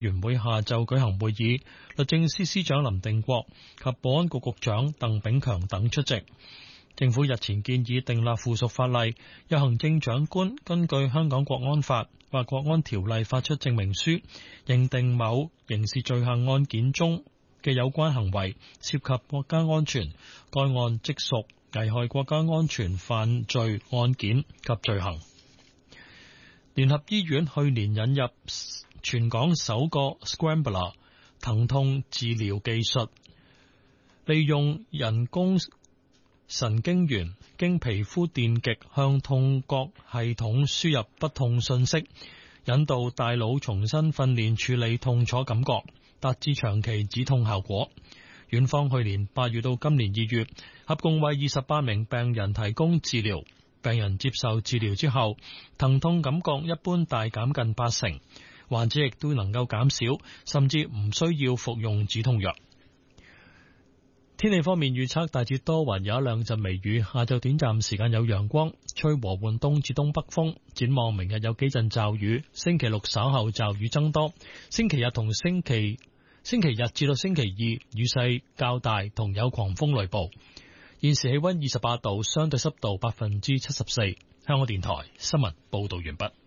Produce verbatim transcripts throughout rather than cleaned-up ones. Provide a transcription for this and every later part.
員會下晝舉行會議，律政司司長林定國及保安局局長鄧炳強等出席。政府日前建議訂立附屬法例，由行政長官根據香港國安法或國安條例發出證明書，認定某刑事罪行案件中嘅有關行為涉及國家安全，該案即屬危害國家安全犯罪案件及罪行。聯合醫院去年引入全港首個 Scrambler 疼痛治療技術，利用人工神經元經皮膚電極向痛覺系統輸入不痛信息，引導大腦重新訓練處理痛楚感覺，達至長期止痛效果。院方去年八月到今年二月，合共為二十八名病人提供治療。病人接受治療之後，疼痛感覺一般大減近八成，患者亦都能夠減少，甚至唔需要服用止痛藥。天氣方面預測大致多雲，有一兩陣微雨，下晝短暫時間有陽光，吹和緩東至東北風。展望明日有幾陣驟雨，星期六稍後驟雨增多，星期日同星期星期日至到星期二雨勢較大，同有狂風雷暴。現時氣溫二十八度，相對濕度百分之七十四。香港電台新聞報道完畢。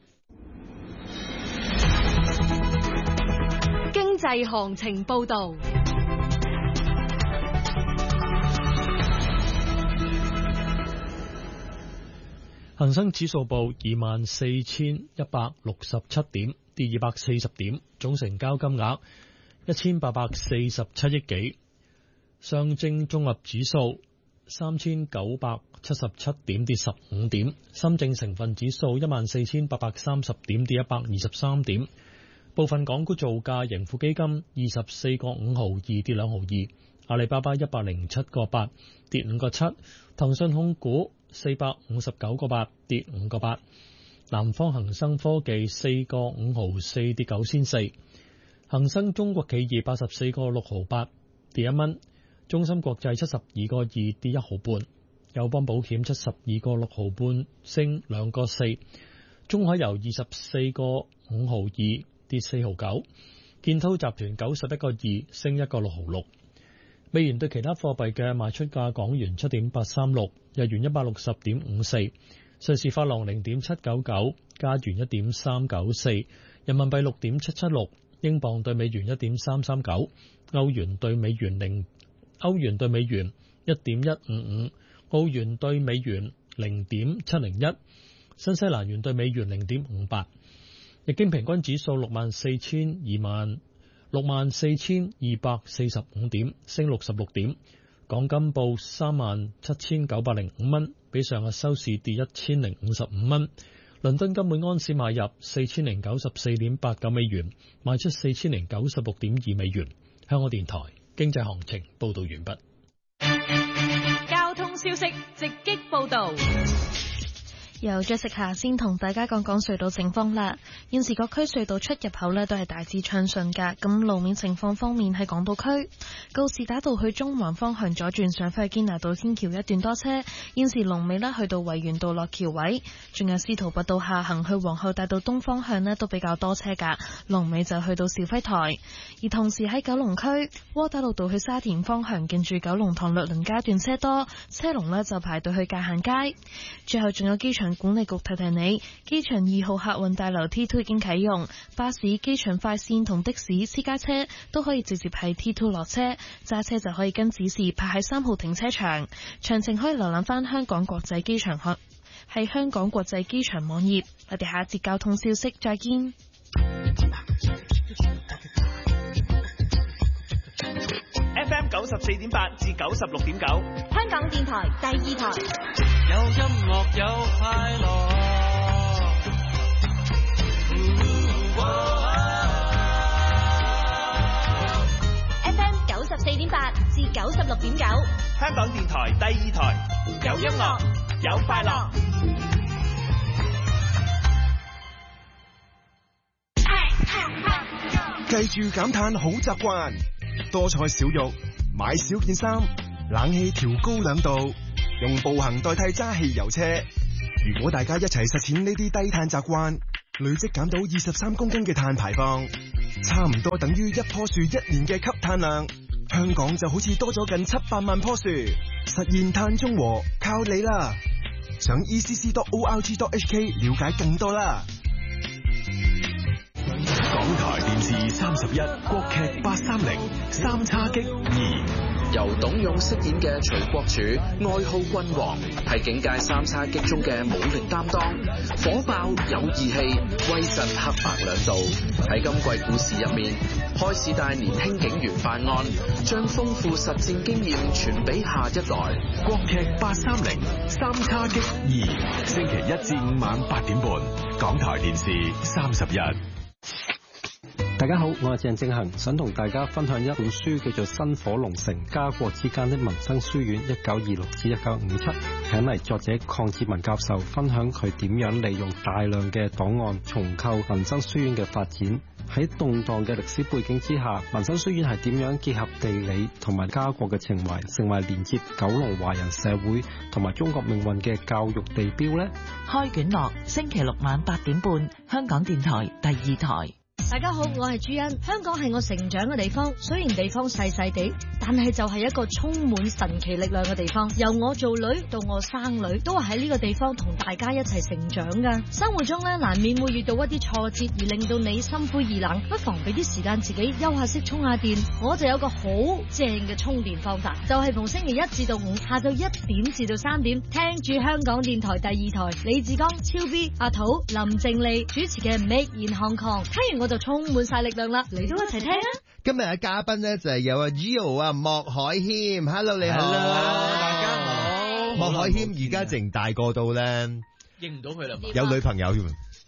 經濟行情報道。 恒生指數報二萬四千一百六十七點，跌二百四十點，總成交金額一千八百四十七億幾。上證綜合指數三千九百七十七點，跌十五點。深證成分指數一萬四千八百三十點，跌一百二十三點。部分港股造價，盈富基金二十四個五毫二，跌兩毫二。阿里巴巴一百零七個八，跌五個七。騰訊控股四百五十九個八，跌五個八。南方恒生科技四個五毫四，跌九仙四。恒生中國企業八十四個六毫八，跌一蚊。中芯國際七十二個二，跌一毫半。友邦保險七十二個六毫半，升兩個四。中海油二十四個五毫二，跌四毫九。建滔集團九十一個二，升一個六毫六。美元對其他貨幣嘅賣出價：港元七點八三六，日元一百六十點五四，瑞士法郎零點七九九，加元一點三九四，人民幣六點七七六，英鎊對美元一點三三九，歐元對美元零歐元對美元一點一五五，澳元對美元零點七零一，新西蘭元對美元零點五八。日經平均指數六萬四千二萬六萬四千二百四十五點，升六十六點。港金報三萬七千九百零五蚊，比上日收市跌一千零五十五蚊。倫敦金每安士買入四千零九十四點八九美元，賣出四千零九十六點二美元。香港電台經濟行情報道完畢。 交通消息直擊報道。 由着食下先同大家講講隧道情況啦。現時各區隧道出入口呢都係大致暢順噶。咁路面情況方面，喺港島區告士打道去中環方向左轉上返去堅拿道天橋一段多車。現時龍尾呢去到維園道落橋位，仲有司徒拔道下行去皇后大道東方向呢都比較多車噶。龍尾就去到肇輝台。而同時喺九龍區窩打老道去沙田方向近住九龍塘律倫街段車多，車龍呢就排到去界限街。最後仲有機場管理局提提你，機場二號客運大樓 T二 已經啟用，巴士、機場快線同的士、私家車都可以直接喺 T二落車，揸車就可以跟指示泊喺三號停車場。詳情可以瀏覽翻香港國際機場學喺香港國際機場網頁。我哋下一節交通消息再見。 F M 九十四點八至九十六點九， 香港電台第二台。 有音樂有快樂，嗯哦、 F M 九十四點八至九十六點九， 香港電台第二台。有音樂有快樂。 記住減碳好習慣，多菜少肉，買少件衫，冷氣調高兩度，用步行代替揸汽油車。如果大家一齊實踐呢啲低碳習慣，累積減到二十三公斤嘅碳排放， 差唔多等於一棵樹一年嘅吸碳量。香港就好似多咗近七百萬棵樹，實現碳中和靠你啦！上 e c c dot org dot h k 了解更多啦。 港台電視三十一，國劇八三零三叉戟二。 由董勇飾演嘅徐國柱，愛好君王，係警界三叉戟中嘅武力擔當，火爆有義氣，威震黑白兩道。喺今季故事入面，開始帶年輕警員犯案，將豐富實戰經驗傳俾下一代。 國劇八三零三叉戟二，星期一至五晚八點半，港台電視三十一。 大家好，我係鄭正恒，想同大家分享一本書，叫做《薪火龍城家國之間的民生書院一九二六至一九五七》，請嚟作者鄺志文教授分享佢點樣利用大量嘅檔案重構民生書院嘅發展。喺動盪嘅歷史背景之下，民生書院係點樣結合地理同埋家國嘅情懷，成為連接九龍華人社會同埋中國命運嘅教育地標呢？ 開卷樂，星期六晚八點半，香港電台第二台。 大家好，我係朱茵。香港係我成長嘅地方，雖然地方細細地，但係就係一個充滿神奇力量嘅地方。由我做女到我生女，都係喺呢個地方同大家一齊成長噶。生活中咧，難免會遇到一啲挫折，而令到你心灰意冷，不妨俾啲時間自己休下息，充下電。我就有個好正嘅充電方法，就係逢星期一至到五下晝一點至到三點，聽住香港電台第二台李志剛、超 B、阿土、林靜麗主持嘅 Make in Hong Kong，聽完我就充滿晒力量啦！你都一齊聽啊！ 今日嘅嘉賓咧就係有阿 Gio 啊，莫海謙 ，Hello 你好， Hello， 大家好。 莫海謙而家淨大個到咧， 認唔到佢啦， 有女朋友添，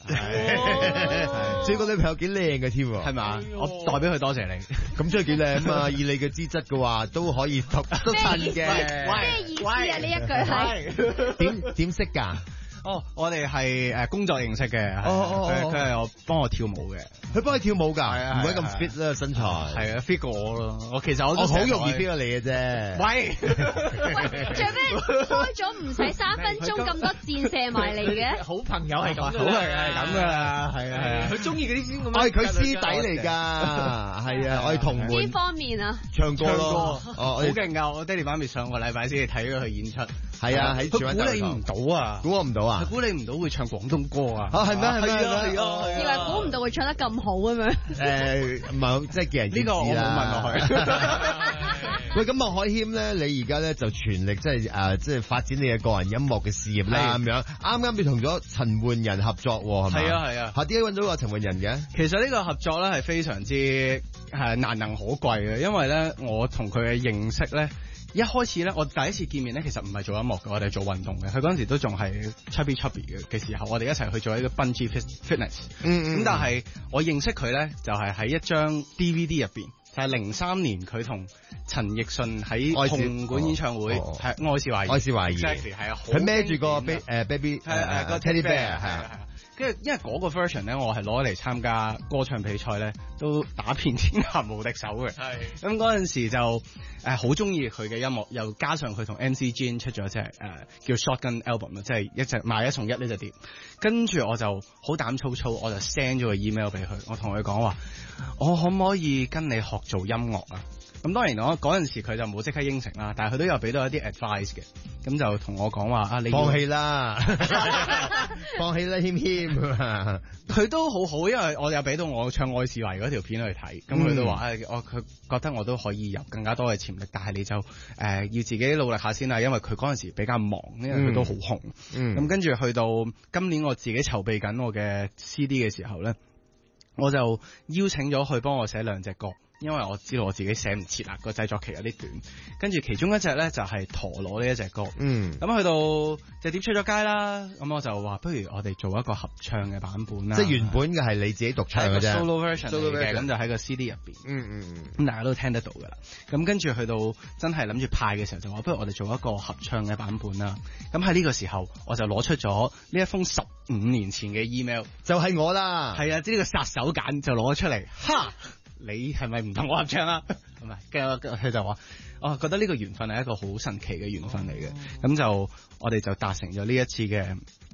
最個女朋友幾靚嘅添， 係嘛？我代表佢多謝你。 咁真係幾靚啊嘛！以你嘅資質嘅話，都可以都都襯嘅。 咩意思啊？呢一句係點點識㗎？ 哦，我哋係誒工作認識嘅， 哦哦， 佢佢係我幫我跳舞嘅， 佢幫你跳舞㗎， 係啊， 唔會咁 fit 啦身材， 係啊 fit 過我咯，我其實我我好容易 fit 過你嘅啫， 喂，喂，最尾開咗唔使三分鐘咁多箭射埋嚟嘅， 好朋友係咁，好係係咁㗎啦，係啊係啊，佢中意嗰啲先咁樣， 我係佢師弟嚟㗎，係啊，我係同門， 呢方面啊， 唱歌咯， 哦，好勁㗎，我爹哋媽咪上個禮拜先至睇咗佢演出， 係啊，喺佢估你唔到啊， 估我唔到啊。 估你唔到會唱廣東歌啊！ 啊係咩係咩係啊！ 以為估唔到會唱得咁好咁樣。 誒唔係，即係見仁見智啦。 呢個我冇問落去。 喂，咁莫海謙咧，你而家咧就全力即係誒，即係發展你嘅個人音樂嘅事業啦咁樣。啱啱你同咗陳奐仁合作係咪？ 係啊係啊。 嚇點解揾到個陳奐仁嘅？ 其實呢個合作咧係非常之係難能可貴嘅，因為咧我同佢嘅認識咧。一開始咧，我第一次見面咧，其實唔係做音樂嘅，我哋係做運動嘅。佢嗰陣時都仲係 chubby chubby 嘅嘅時候，我哋一齊去做一個 bungee fitness。嗯咁但係我認識佢咧，就係、是、喺一張 D V D 入邊，就係零三年佢同陳奕迅喺紅館演唱會，係、哦、愛是懷疑。愛是懷疑。 Exactly 係啊， 佢孭住個 baby 誒 baby 誒個 teddy bear 係啊。 跟住，因為嗰個 version 咧，我係攞嚟參加歌唱比賽咧，都打遍天下無敵手嘅。係咁嗰陣時就誒好中意佢嘅音樂，又加上佢同 M C Jin 出咗隻誒叫 Shotgun Album 即係一隻買一送一呢隻碟。跟住我就好膽粗粗，我就 send 咗個 email 俾佢，我同佢講話，我可唔可以跟你學做音樂啊？咁當然我嗰陣時佢就冇即刻應承啦，但係佢都有俾到一啲 advice 嘅，咁就同我講話啊，你放棄啦，放棄啦，謙謙， 佢都好好，因為我有俾到我唱愛是懷疑嗰條片去睇，咁佢、嗯、都話誒，我佢覺得我都可以有更加多嘅潛力，但係你就誒、呃、要自己努力下先啦，因為佢嗰陣時比較忙，因為佢都好紅，咁、嗯、跟住去到今年我自己籌備緊我嘅 C D 嘅時候咧，我就邀請咗佢幫我寫兩隻歌。因為我知道我自己寫唔切啦，個製作期有啲短，跟住其中一隻咧就係陀螺呢一隻歌，嗯，咁去到隻碟出咗街啦，咁我就話不如我哋做一個合唱嘅版本啦， 即係原本嘅係你自己獨唱嘅啫 ，solo version 嚟嘅，咁就喺個 C D 入邊，嗯嗯嗯，咁大家都聽得到噶啦，咁跟住去到真係諗住派嘅時候就話不如我哋做一個合唱嘅版本啦，咁喺呢個時候我就攞出咗呢一封十五年前嘅 email， 就係我啦， 係啊，即係呢個殺手鐧就攞咗出嚟，哈！你係咪唔同我合唱啊？係咪？跟住佢就話，我覺得呢個緣分係一個好神奇嘅緣分嚟嘅。咁、哦、就我哋就達成咗呢一次嘅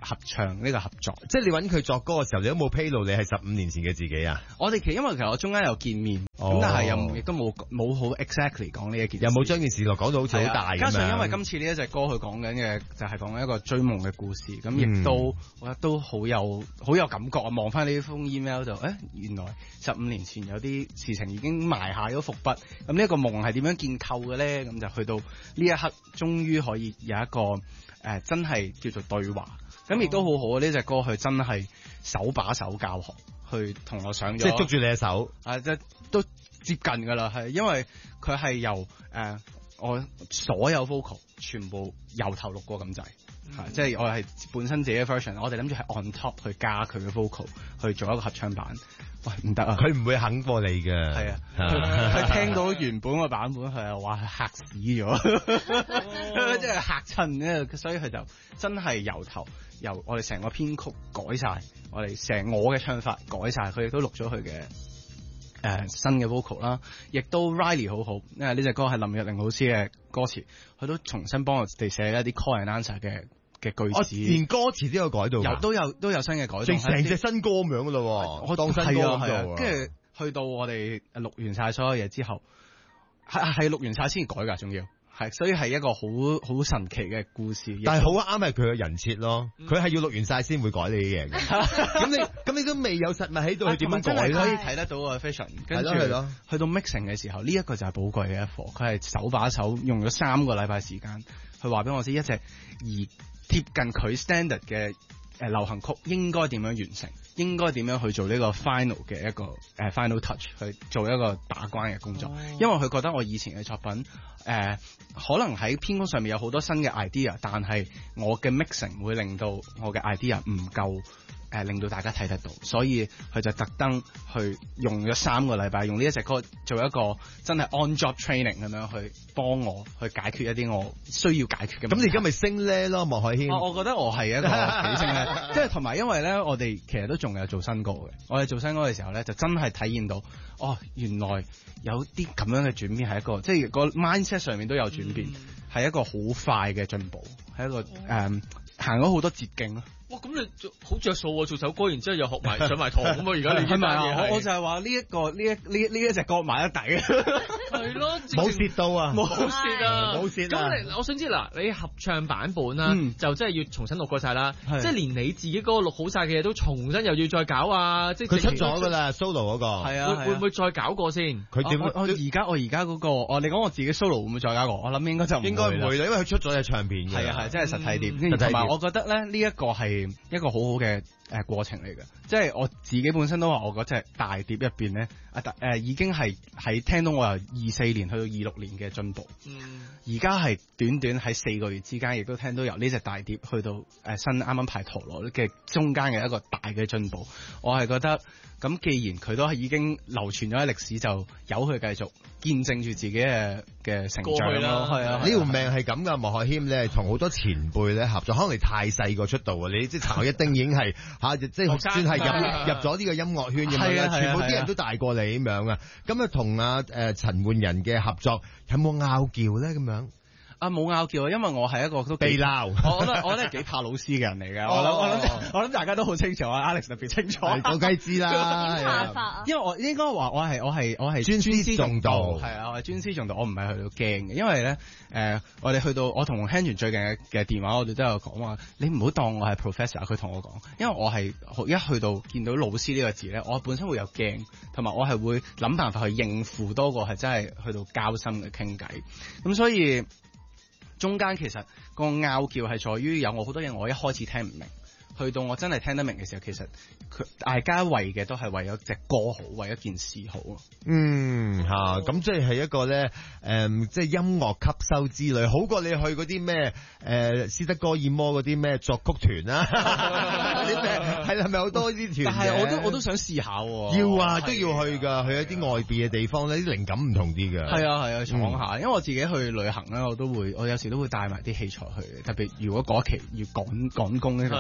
合唱呢、呢個合作。 即係你揾佢作歌嘅時候，你都冇披露你係十五年前嘅自己啊？ 我哋其實因為其實我中間有見面，咁、哦、但係又亦都冇冇好 exactly 講呢一件事， 又冇將件事落講到好似好大咁樣。 加上因為今次呢一隻歌佢講緊嘅就係講緊一個追夢嘅故事，咁亦、嗯、都我覺得都好有好有感覺啊！望翻呢封 email 就誒，原來十五年前有啲事情已經埋下咗伏筆，咁呢一個夢係點樣建構嘅咧？咁就去到呢一刻，終於可以有一個誒、呃、真係叫做對話。咁亦都好好啊！呢隻歌佢真係手把手教學，去同我上咗， 即係捉住你嘅手， 啊，即都接近噶啦，係因為佢係由誒、呃、我所有 vocal 全部由頭錄過咁滯，嗯、即係我係本身自己嘅 version， 我哋諗住係 on top 去加佢嘅 vocal 去做一個合唱版。喂，唔得啊！ 佢唔會肯過你嘅。 係啊，佢聽到原本個版本，佢又話嚇死咗，即係嚇親咧，所以佢就真係由頭由我哋成個編曲改晒，我哋成我嘅唱法改晒，佢亦都錄咗佢嘅誒新嘅 vocal 啦，亦都 Riley 好好，因為呢隻歌係林若寧老師嘅歌詞，佢都重新幫我哋寫一啲 call and answer 嘅嘅句子， 連歌詞都有改到， 有都有都有新嘅改動， 成隻新歌咁樣噶咯，我當新歌咁做。 跟住去到我哋錄完晒所有嘢之後，係係錄完晒先改噶，仲要係，所以係一個好好神奇嘅故事。 但係好啱係佢嘅人設咯，佢係要錄完晒先會改你啲嘢嘅。咁你咁你都未有實物喺度，佢點樣改咧？ 可以睇得到啊 fashion， 跟住去到 mixing 嘅時候，呢一個就係寶貴嘅一課。佢係手把手用咗三個禮拜時間去話俾我知一隻而貼近佢 standard 嘅誒流行曲應該點樣完成，應該點樣去做呢個 final 嘅一個誒、呃、final touch 去做一個打關嘅工作。哦、因為佢覺得我以前嘅作品誒、呃、可能喺編曲上面有好多新嘅 idea， 但係我嘅 mixing 會令到我嘅 idea 唔夠。誒、呃、令到大家睇得到，所以佢就特登去用咗三個禮拜，用呢一隻歌做一個真係 on job training 咁樣去幫我去解決一啲我需要解決嘅問題。 咁你而家咪升咧咯，莫海軒、 啊。我覺得我係一個幾升咧，即係同埋因為咧，我哋其實都仲有做新歌嘅。我哋做新歌嘅時候咧，就真係體驗到，哦，原來有啲咁樣嘅轉變係一個，即係個 mindset 上面都有轉變，係、嗯、一個好快嘅進步，係一個誒、嗯、行咗好多捷徑咯。 哇！咁你好着數喎，做首歌，然之後又學埋上埋堂咁啊！而家你係咪啊？我我就係話呢一個呢一呢呢一隻歌買得抵啊！ 係咯， 冇蝕到啊！ 冇蝕啊！ 冇蝕啊！ 咁你我想知嗱，你合唱版本啦，嗯、就真係要重新錄過晒啦，即係連你自己嗰個錄好晒嘅嘢都重新又要再搞啊！即係佢出咗㗎啦 ，solo 嗰個係啊， 會會唔會再搞過先？ 佢點？ 我而家我而家嗰個，哦，你講我自己 solo 會唔會再搞過？我諗應該就應該唔會啦，因為佢出咗隻唱片嘅。 係啊係，即係實體碟。同埋我覺得咧，呢一個係一個好好嘅誒過程嚟嘅，即係我自己本身都話我嗰隻大碟入邊咧，啊誒、呃、已經係喺聽到我由二四年去到二六年嘅進步，而家係短短喺四個月之間，亦都聽到由呢隻大碟去到誒、呃、新啱啱排陀螺嘅中間嘅一個大嘅進步，我係覺得咁既然佢都係已經流傳咗喺歷史，就由佢繼續見證住自己嘅嘅成長咯，係啊，呢條命係咁噶，莫海謙咧同好多前輩咧合作，可能你太細個出道啊，你即係殘我一丁已經係吓，即係算係入入咗呢個音樂圈咁樣，全部啲人都大過你咁樣啊，咁啊同阿誒陳奐仁嘅合作有冇拗撬咧咁樣？ 啊冇拗撬啊，因為我係一個都被鬧， 我覺得我覺得幾怕老師嘅人嚟嘅，我諗我諗我諗大家都好清楚啊 ，Alex 特別清楚， 我梗係知啦， 因為我應該話我係我係我係尊師重道， 係啊，我係尊師重道，我唔係去到驚嘅，因為咧誒、呃，我哋去到我同 Henry 最近嘅嘅電話，我哋都有講話，你唔好當我係 professor， 佢同我講，因為我係一去到見到老師呢個字咧，我本身會有驚，同埋我係會諗辦法去應付多過係真係去到交心嘅傾偈，咁所以。中間其實個拗撬係在於有我好多嘢我一開始聽唔明，去到我真係聽得明嘅時候，其實佢大家為嘅都係為咗隻歌好，為一件事好啊。 嗯嚇，咁即係係一個咧誒、嗯，即係音樂吸收之旅，好過你去嗰啲咩誒斯德哥爾摩嗰啲咩作曲團啊，啲咩係係咪好多啲團？但係我都我都想試下喎。 要啊，都要去㗎，去一啲外邊嘅地方咧，啲靈感唔同啲㗎。 係啊係啊，闖下、嗯，因為我自己去旅行咧，我都會我有時都會帶埋啲器材去，特別如果嗰期要趕趕工咧。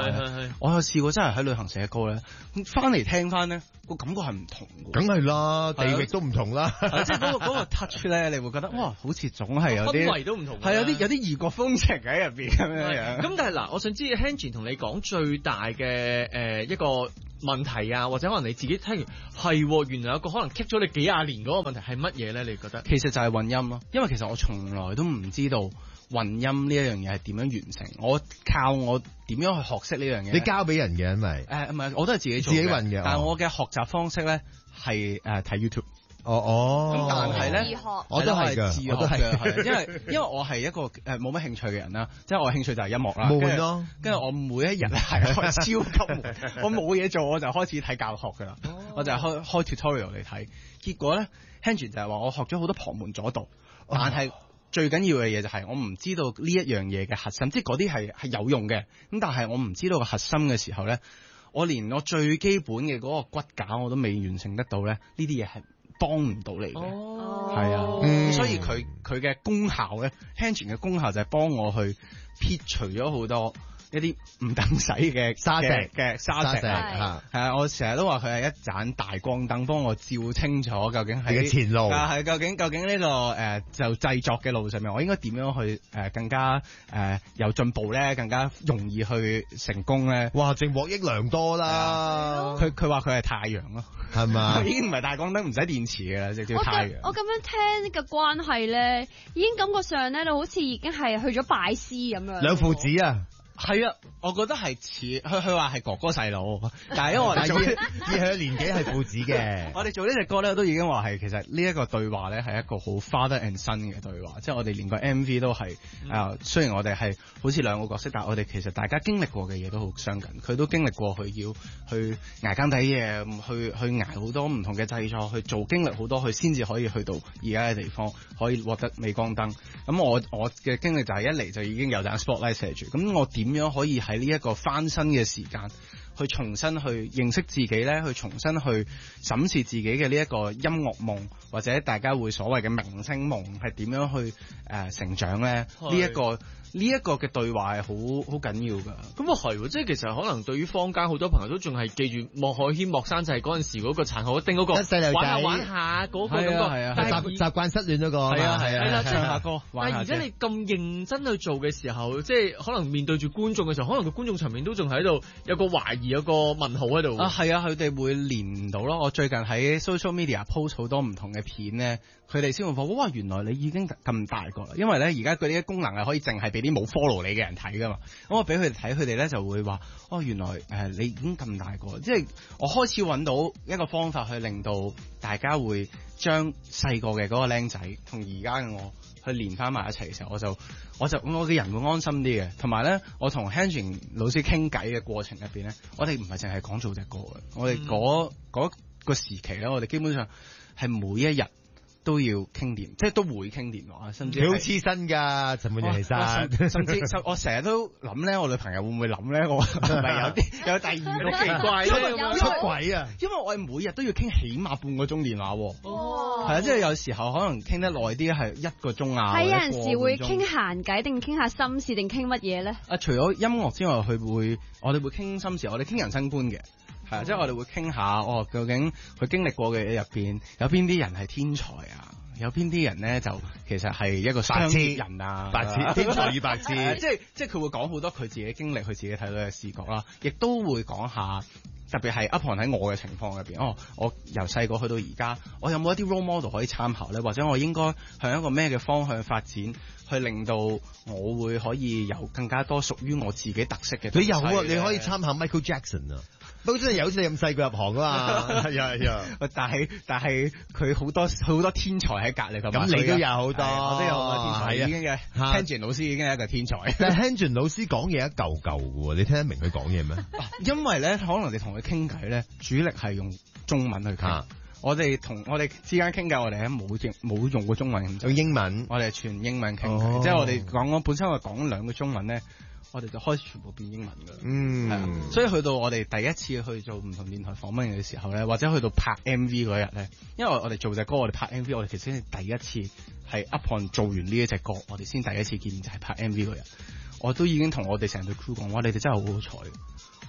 我有試過真係喺旅行寫歌咧，翻嚟聽翻咧個感覺係唔同嘅。 梗係啦，地域都唔同啦。 即係嗰個嗰個 touch 咧，你會覺得哇，好似總係有啲氛圍都唔同， 係有啲有啲異國風情喺入邊咁樣樣。 咁但係嗱，我想知 Hanjin 同你講最大嘅誒一個問題啊，或者可能你自己聽完係原來有個可能 keep 咗你幾廿年嗰個問題係乜嘢咧？你覺得？ 其實就係混音咯，因為其實我從來都唔知道混音呢一樣嘢係點樣完成，我靠我點樣去學識呢樣嘢？ 你交俾人嘅，因為誒唔係，我都係自己做自己混嘅。 但係我嘅學習方式咧係誒睇 YouTube。 哦哦， 咁但係咧， 我都係自學嘅，因為因為我係一個誒冇乜興趣嘅人啦，即係我興趣就係音樂啦。 悶咯， 跟住我每一日係超級悶，我冇嘢做我就開始睇教學㗎啦，我就係開開 tutorial 嚟睇。結果咧 Hanjin 就係話我學咗好多旁門左道，但係最緊要嘅嘢就係我唔知道呢一樣嘢嘅核心，即係嗰啲係係有用嘅，咁但係我唔知道個核心嘅時候咧，我連我最基本嘅嗰個骨架我都未完成得到咧，呢啲嘢係幫唔到你嘅，係啊，嗯、所以佢佢嘅功效咧 Hanjin 嘅功效就係幫我去撇除咗好多一啲唔等使嘅沙石嘅沙石，係啊，我成日都話佢係一盞大光燈，幫我照清楚究竟喺前路， 係究竟究竟呢、呢個誒、呃、就製作嘅路上面，我應該點樣去誒、呃、更加誒、呃、有進步咧，更加容易去成功咧？ 哇，正獲益良多啦！ 佢佢話佢係太陽咯。 係嘛？ 已經唔係大光燈，唔使電池嘅啦，直接太陽。 我咁樣聽嘅關係咧，已經感覺上咧，你好似已經係去咗拜師咁樣。 兩父子啊！ 係啊，我覺得係似佢佢話係哥哥細佬，但係因為我哋做， 以佢年紀係父子嘅。 我哋做呢隻歌咧，都已經話係其實呢一個對話咧係一個好 father and son 嘅對話，即係我哋連個 M V 都係啊、嗯。雖然我哋係好似兩個角色，但係我哋其實大家經歷過嘅嘢都好相近。佢都經歷過佢要去捱更抵夜，去去捱好多唔同嘅製作，去做經歷好多，佢先至可以去到而家嘅地方，可以獲得鎂光燈。咁我我嘅經歷就係一嚟就已經有盞 spotlight 射住，咁我點樣可以喺呢一個翻身嘅時間，去重新去認識自己咧，去重新去審視自己嘅呢一個音樂夢，或者大家會所謂嘅明星夢，係點樣去誒、呃、成長咧？呢一、這個呢一、這個嘅對話係好好緊要噶。 咁啊係，即係其實可能對於坊間好多朋友都仲係記住莫海軒、莫生就係嗰陣時嗰個殘酷一叮嗰、那個玩下玩下嗰個感覺， 係啊，習習慣失戀嗰個，係啊係啊， 唱下歌。但係而家你咁認真去做嘅時候，即係可能面對住觀眾嘅時候，可能個觀眾層面都仲喺度有個懷疑，有個問號喺度。 啊係啊，佢哋會連唔到咯。我最近喺 social media post 好多唔同嘅片咧，佢哋先會話：哇，原來你已經咁大個啦！因為咧而家佢啲功能係可以淨係俾啲冇 follow 你嘅人睇噶嘛。咁我俾佢哋睇，佢哋咧就會話：哦，原來誒、呃、你已經咁大個，即係我開始揾到一個方法去令到大家會將細個嘅嗰個僆仔同而家嘅我去連翻埋一齊嘅時候，我就我就我嘅人會安心啲嘅。同埋咧，我同 Hanjin 老師傾偈嘅過程入邊咧，我哋唔係淨係講做隻歌嘅，我哋嗰嗰個時期咧，我哋基本上係每一日都要傾電，即係都會傾電話，甚至你好黐身㗎，陳滿仁其實， 甚至我成日都諗咧，我女朋友會唔會諗咧？我係咪有啲有第二個奇怪咧？ 出軌啊！ 因為我係每日都要傾起碼半個鐘電話喎。哦，係啊，即係有時候可能傾得耐啲係一個鐘啊。 係有陣時會傾閒偈，定傾下心事，定傾乜嘢咧？ 啊，除咗音樂之外，佢會我哋會傾心事，我哋傾人生觀嘅。係啊，即係我哋會傾下，哦，究竟佢經歷過嘅嘢入邊，有邊啲人係天才啊？有邊啲人咧就其實係一個白痴人啊？ 白痴，天才與白痴。 即係即係佢會講好多佢自己經歷，佢自己睇到嘅視覺啦，亦都會講下。特別係 upon 喺我嘅情況入邊，哦，我由細個去到而家，我有冇一啲 role model 可以參考咧？或者我應該向一個咩嘅方向發展，去令到我會可以有更加多屬於我自己特色嘅。 你有啊，你可以參考 Michael Jackson 啊。不過真係有你咁細個入行噶嘛，係啊係啊， 但係但係佢好多好多天才喺隔離咁， 咁你都有好多， 我都有好多天才，已經嘅 Hanjin 老師已經係一個天才。 但係 Hanjin 老師講嘢一嚿嚿嘅喎，你聽得明佢講嘢咩？ 因為咧，可能你同佢傾偈咧，主力係用中文去傾。啊、我哋同我哋之間傾偈，我哋係冇冇用過中文， 用英文， 我哋係全英文傾偈，哦、即係我哋講我本身我講兩個中文咧。我哋就開始全部變英文㗎， 嗯，係啊， 所以去到我哋第一次去做唔同電台訪問嘅時候咧，或者去到拍 M V 嗰日咧，因為我哋做隻歌，我哋拍 M V，我哋其實先係第一次係 upon 做完呢一隻歌，我哋先第一次見面就係拍 M V 嗰日，我都已經同我哋成隊 crew 講話，你哋真係好好彩，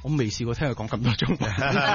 我未試過聽佢講咁多中文。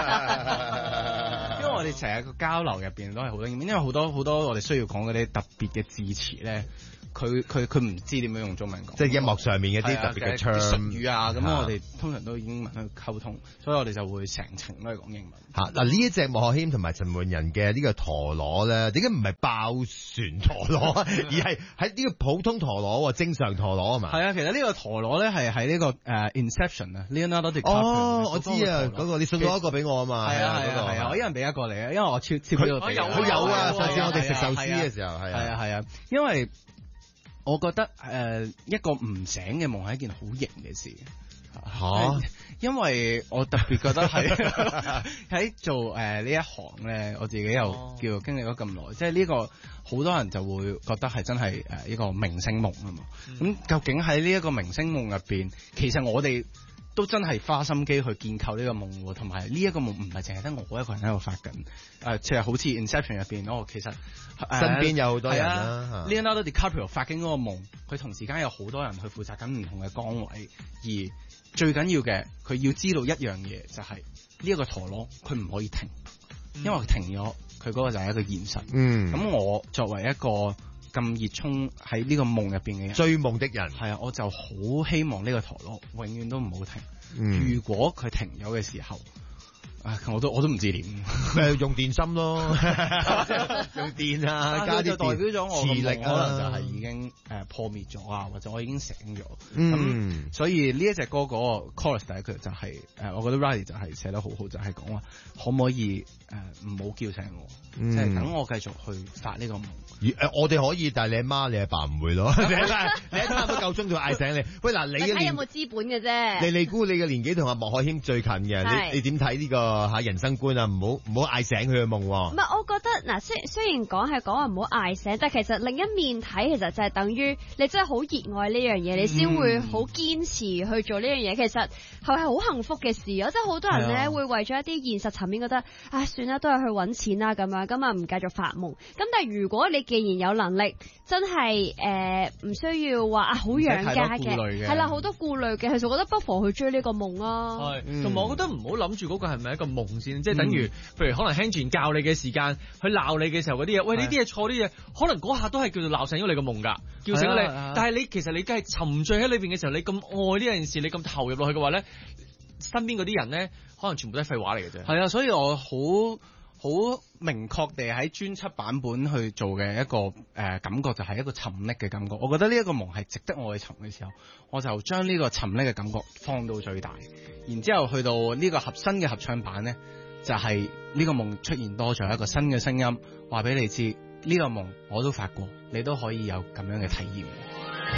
因為我哋成日個交流入邊都係好多，因為好多好多我哋需要講嗰啲特別嘅字詞咧。佢佢佢唔知點樣用中文講， 即係音樂上面嘅啲特別嘅 term 術語啊，咁我哋通常都以英文去溝通，所以我哋就會成程都係講英文。 嚇嗱，呢一隻莫可謙同埋陳奐仁嘅呢個陀螺咧，點解唔係爆旋陀螺，而係喺呢個普通陀螺喎，正常陀螺啊嘛？ 係啊，其實呢個陀螺咧係喺呢個誒 Inception 啊 Leonardo DiCaprio。 哦，我知啊，嗰個你送咗一個俾我啊嘛。 係啊係啊係啊，我一人俾一個嚟啊，因為我超超呢個俾佢有啊，上次我哋食壽司嘅時候係啊係啊係啊，因為。我覺得誒、呃、一個唔醒嘅夢係一件好型嘅事嚇、啊，因為我特別覺得係喺做誒呢、呃、一行咧，我自己又叫做經歷咗咁耐，即係呢個好多人就會覺得係真係誒一個明星夢啊嘛。咁、嗯、究竟喺呢一個明星夢入邊，其實我哋都真係花心機去建構呢個夢喎，同埋呢一個夢唔係淨係得我一個人喺度發緊，誒即係好似 Inception 入邊哦，其實、呃、 身邊有好多人啦。 Leonardo DiCaprio 發緊嗰個夢，佢同時間有好多人去負責緊唔同嘅崗位，而最緊要嘅佢要知道一樣嘢就係呢一個陀螺佢唔可以停，因為佢停咗，佢嗰個就係一個現實。嗯，咁我作為一個咁熱衷喺呢個夢入邊嘅人， 追夢的人， 係啊，我就好希望呢個陀螺永遠都唔好停。 嗯、 如果佢停咗嘅時候，啊，我都我都唔知點， 用電芯咯，用電啊，加啲就代表咗我磁力可能就係已經誒破滅咗啊，或者我已經醒咗。 嗯， 咁所以呢一隻歌嗰個 chorus 第一句就係、是、誒，我覺得 Riley 就係寫得好好，就係講話可唔可以誒唔好叫醒我，即係等我繼續去發呢個夢。 誒、呃，我哋可以，但係你阿媽、你阿爸唔會咯。你一差唔多夠鐘就嗌醒你。喂，嗱，你嘅睇有冇資本嘅啫。 你你估你嘅年紀同阿莫可謙最近嘅，你你點睇呢個嚇人生觀啊？唔好唔好嗌醒佢嘅夢喎。 唔係，我覺得嗱，雖雖然講係講話唔好嗌醒，但係其實另一面睇，其實就係等於你真係好熱愛呢樣嘢，你先會好堅持去做呢樣嘢。其實係好幸福嘅事啊！即係好多人咧會為咗一啲現實層面覺得，唉，算啦，都係去揾錢啦咁樣，咁啊唔繼續發夢。咁但係如果你既然有能力，真係誒唔需要話啊好養家嘅，係啦，好多顧慮嘅，其實我覺得不妨去追呢個夢啊。 係，同埋我覺得唔好諗住嗰個係咪一個夢先，即係等於譬如可能 Henry 教你嘅時間，去鬧你嘅時候嗰啲嘢，喂呢啲嘢錯啲嘢，可能嗰下都係叫做鬧醒咗你個夢㗎，叫醒咗你。但係你其實你梗係沉醉喺裏邊嘅時候，你咁愛呢件事，你咁投入落去嘅話咧，身邊嗰啲人咧，可能全部都係廢話嚟嘅啫。 係啊，所以我好。好明確地喺專輯版本去做嘅一個誒、呃、感覺就係一個沉溺嘅感覺，我覺得呢一個夢係值得我去尋嘅時候，我就將呢個沉溺嘅感覺放到最大，然之後去到呢個合新嘅合唱版呢，就係、是、呢個夢出現多咗一個新嘅聲音，話俾你知呢、這個夢我都發過，你都可以有咁樣嘅體驗。